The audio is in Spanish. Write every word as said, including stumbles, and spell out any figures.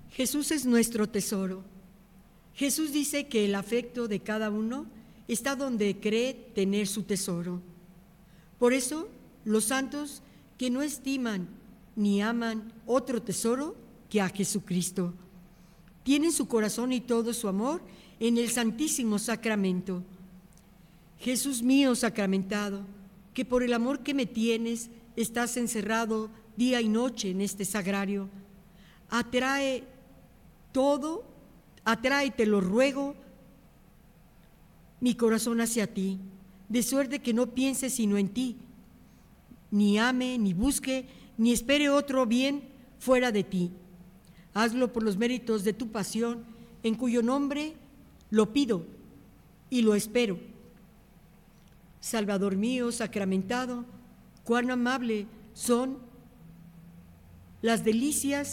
Jesús es nuestro tesoro. Jesús dice que el afecto de cada uno está donde cree tener su tesoro. Por eso, los santos que no estiman ni aman otro tesoro que a Jesucristo, tienen su corazón y todo su amor en el Santísimo Sacramento. Jesús mío sacramentado, que por el amor que me tienes estás encerrado día y noche en este sagrario, atrae todo, atrae, te lo ruego, mi corazón hacia ti, de suerte que no piense sino en ti, ni ame, ni busque, ni espere otro bien fuera de ti. Hazlo por los méritos de tu pasión, en cuyo nombre lo pido y lo espero. Salvador mío sacramentado, cuán amable son las delicias